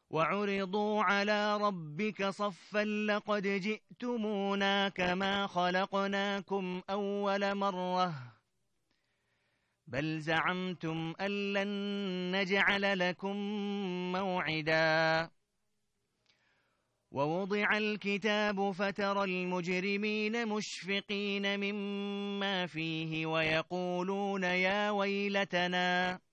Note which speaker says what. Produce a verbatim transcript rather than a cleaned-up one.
Speaker 1: وعرضوا على ربك صفا لقد جئتمونا كما خلقناكم أول مرة بل زعمتم أن لن نجعل لكم موعدا ووضع الكتاب فترى المجرمين مشفقين مما فيه ويقولون يا ويلتنا